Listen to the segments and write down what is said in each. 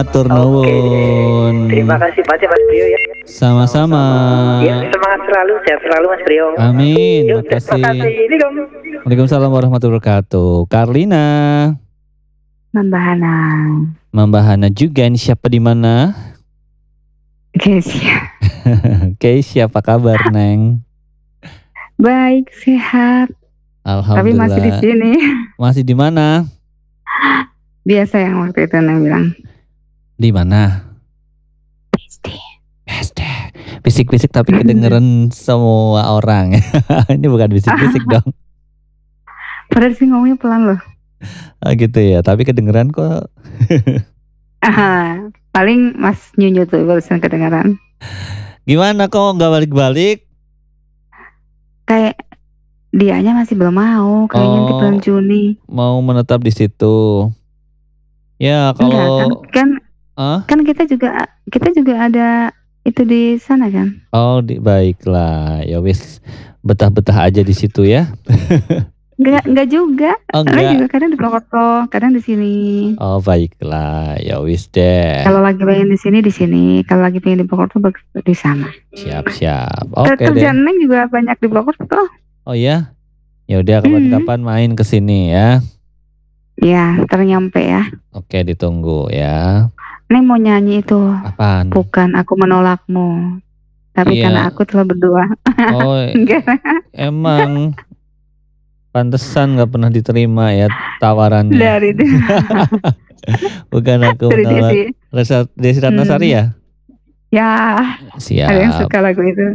Matur Oke. nuwun. Terima kasih banyak Mas Brio ya. Sama-sama. Ya, semangat selalu, sehat selalu Mas Brio. Amin, Yuk, terima makasih. kasih. Ini dong. Waalaikumsalam warahmatullahi wabarakatuh. Karlina. Mbak Hana. Mbak Hana juga, ini siapa di mana? Oke, siap. Keisha, apa kabar, Neng? Baik, sehat. Tapi masih di Alhamdulillah. sini. Masih di mana? Biasa yang waktu itu Neng bilang. Di mana? SD. Bisik-bisik tapi kedengeran semua orang. Ini bukan bisik-bisik dong. Padahal sih ngomongnya pelan loh. Oh gitu ya, tapi kedengeran kok. Paling Mas Nyunyu tuh barusan kedengaran. Gimana kok nggak balik-balik? Kayak dianya masih belum mau. Kayaknya nanti bulan Juni. Mau menetap di situ. Ya kalau kan kita juga ada itu di sana kan. Baiklah, ya wis betah-betah aja di situ ya. Enggak juga. Karena juga kadang di Purwokerto, kadang di sini. Oh baiklah, ya wis deh. Kalau lagi pengen di sini, kalau lagi pengen di Purwokerto di sana. Siap. Oke deh. Kerjaan Neng juga banyak di Purwokerto. Oh ya, ya udah kapan-kapan main ke sini ya. Ya, ntar nyampe ya. Oke, ditunggu ya. Neng mau nyanyi itu. Apaan? Bukan Aku Menolakmu, tapi Iya. Karena Aku Telah Berdua. Oh, emang pantesan nggak pernah diterima ya tawarannya. Dari Bukan Aku Menolak. Desi Ratnasari ya? Ya. Siap. Ada yang suka lagu itu.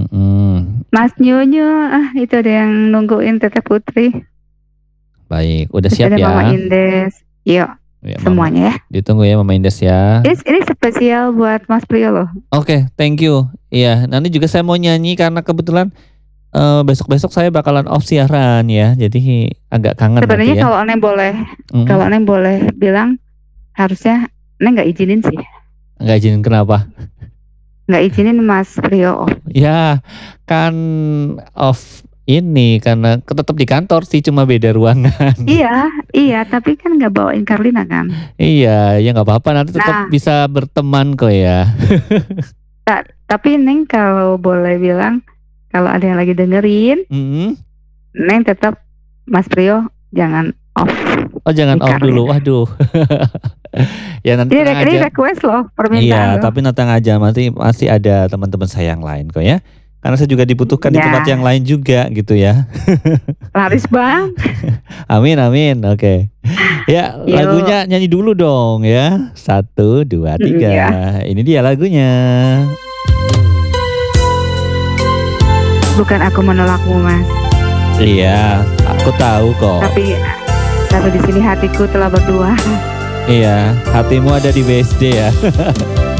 Mas Nyunyu, itu ada yang nungguin Teteh Putri. Baik, udah siap ada ya? Mama Indes. Yuk, semuanya ya. Ditunggu ya Mama Indes ya. Ini spesial buat Mas Prio loh. Oke, thank you. Iya, nanti juga saya mau nyanyi karena kebetulan besok-besok saya bakalan off siaran ya. Jadi agak kangen sebenarnya nanti ya. Kalau Neng boleh bilang harusnya Neng nggak izinin sih. Nggak izinin kenapa? Nggak izinin Mas Prio off. Ya, kan off ini karena tetap di kantor sih, cuma beda ruangan. Iya, tapi kan nggak bawain Karlina kan? Iya, ya nggak apa-apa, nanti tetap bisa berteman kok ya. Tapi Neng kalau boleh bilang, kalau ada yang lagi dengerin, Neng tetap Mas Prio jangan off. Oh jangan off dulu, waduh. Ya nanti ini request loh, permintaan. Iya, tapi nanti aja masih ada teman-teman saya yang lain kok ya. Karena saya juga dibutuhkan di tempat yang lain juga gitu ya. Laris bang. Amin, oke. Ya lagunya nyanyi dulu dong ya. 1, 2, 3. Ini dia lagunya. Bukan Aku Menolakmu Mas. Iya, aku tahu kok. Tapi di sini hatiku telah berdua. Iya, hatimu ada di BSD ya.